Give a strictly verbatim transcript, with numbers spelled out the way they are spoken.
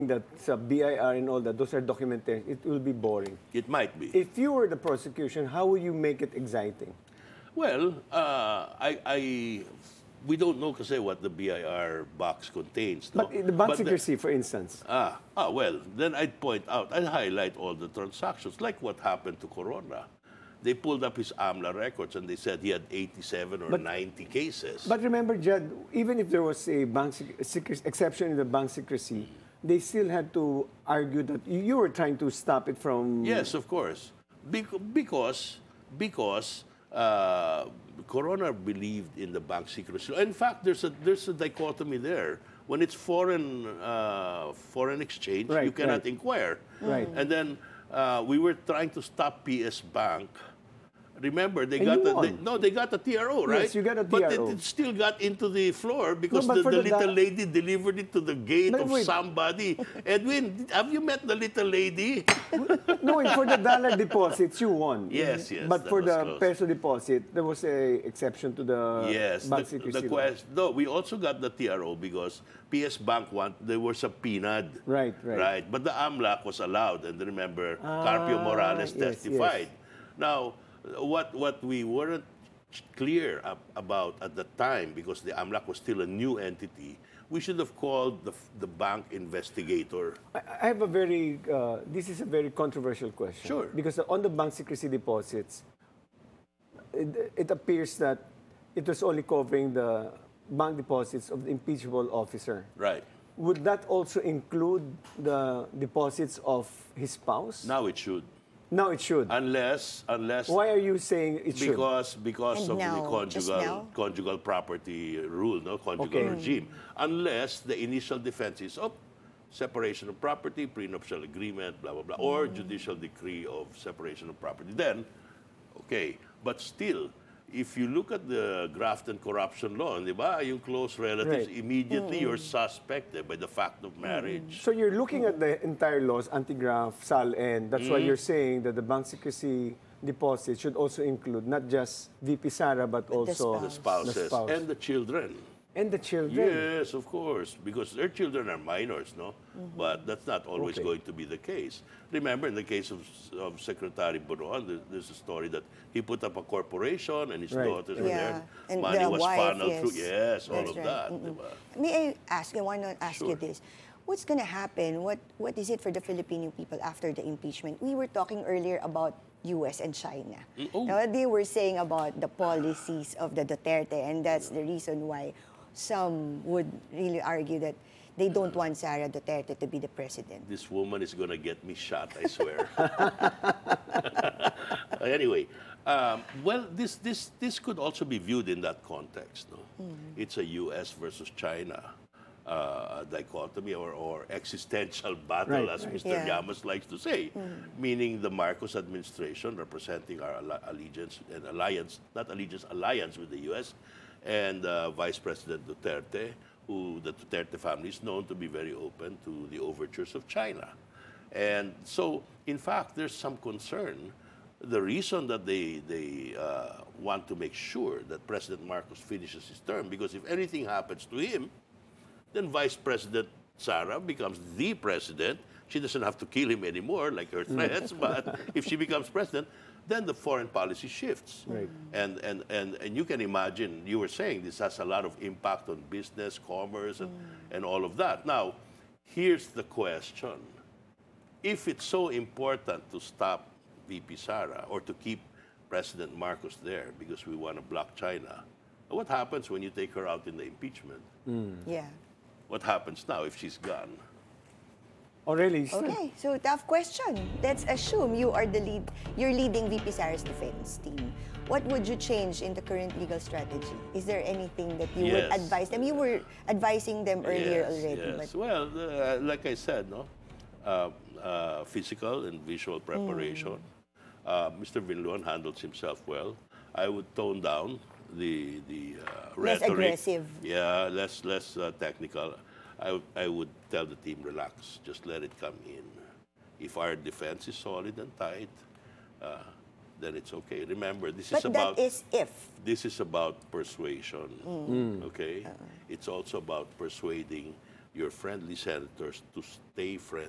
that sa B I R and all that, those are documented, it will be boring. It might be. If you were the prosecution, how would you make it exciting? Well, uh, I, I, we don't know kasi what the B I R box contains. No? But the bank But the- secrecy, for instance. Ah, ah, well, then I'd point out, I'd highlight all the transactions, like what happened to Corona. They pulled up his AMLA records and they said he had eighty-seven or But- ninety cases. But remember, Jed, even if there was a bank sec- secre- exception in the bank secrecy, they still had to argue that you you were trying to stop it from... Yes, of course. Bec- because because uh, Corona believed in the bank secrecy. In fact, there's a there's a dichotomy there. When it's foreign uh, foreign exchange, Right, you cannot right. inquire. Right. And then uh, we were trying to stop P S Bank. Remember, they And got you a, they, won. no, they got a T R O, right? Yes, you got a But T R O. it, it still got into the floor because but the, for the the little da- lady delivered it to the gate But of wait. somebody. Edwin, have you met the little lady? No, for the dollar deposits, you won. Yes, yes, But that for was the close. peso deposit, there was a exception to the Yes, bank the, secrecy the law. quest. No, we also got the T R O because P S Bank want they were subpoenaed. Right, right. Right, but the AMLAC was allowed, and remember, Carpio Ah, Morales yes, testified. yes. Now, what what we weren't clear ab- about at the time because the AMLAC was still a new entity, we should have called the the bank investigator. I I have a very, uh, this is a very controversial question. Sure. Because on the bank secrecy deposits, it, it appears that it was only covering the bank deposits of the impeachable officer. Right. Would that also include the deposits of his spouse? Now it should, Now it should. unless unless Why are you saying it should? because because And of now, the just conjugal now? conjugal property rule, no conjugal Okay. regime, unless the initial defense is of separation of property, prenuptial agreement, blah blah blah, or judicial decree of separation of property. Then, okay, but still, if you look at the graft and corruption law, di ba, yung close relatives, Right. immediately you're suspected by the fact of marriage. So you're looking at the entire laws, anti-graft, S A L, and that's Mm. why you're saying that the bank secrecy deposit should also include not just V P Sara, but also The spouses the spouse. and the children. And the children. Yes, of course, because their children are minors, no? But that's not always Okay. going to be the case. Remember, in the case of, of Secretary Bonoan, there, there's a story that he put up a corporation and his Right. daughters were Yeah, there. and Money the was wife, funneled yes. through. Yes, all That's of right. that. Mm-mm. diba? May I ask, I want to ask you Sure. this. What's going to happen? What What is it for the Filipino people after the impeachment? We were talking earlier about U S and China. oh. Now, they were saying about the policies of the Duterte, and that's the reason why some would really argue that they don't want Sara Duterte to be the president. This woman is going to get me shot, I swear. Anyway, um, well, this, this, this could also be viewed in that context. No? It's a U S versus China uh, dichotomy or, or existential battle, Right, as right. Mister Yeah. Llamas likes to say, meaning the Marcos administration representing our alle- allegiance and alliance, not allegiance, alliance with the U S, and uh, Vice President Duterte, who the Duterte family is known to be very open to the overtures of China. And so, in fact, there's some concern. The reason that they, they uh, want to make sure that President Marcos finishes his term, because if anything happens to him, then Vice President Sara becomes the president. She doesn't have to kill him anymore, like her threats, but if she becomes president, then the foreign policy shifts. Right. And, and, and, and you can imagine, you were saying this has a lot of impact on business, commerce, and, and all of that. Now, here's the question. If it's so important to stop V P Sara or to keep President Marcos there because we want to block China, what happens when you take her out in the impeachment? Yeah. What happens now if she's gone? Oh, really? Okay, so tough question. Let's assume you are the lead, you're leading V P Sara's defense team. What would you change in the current legal strategy? Is there anything that you would Yes. advise them? You were advising them earlier Yes, already, yes. but Well, uh, like I said, no, uh, uh, physical and visual preparation. Uh, Mister Vinluan handles himself well. I would tone down the the uh, Less rhetoric. aggressive. Yeah, less less uh, technical. I would I would tell the team, relax, just let it come in. If our defense is solid and tight, uh, then it's okay. Remember, this but is about that is if. this is about persuasion. Okay, it's also about persuading your friendly senators to stay friends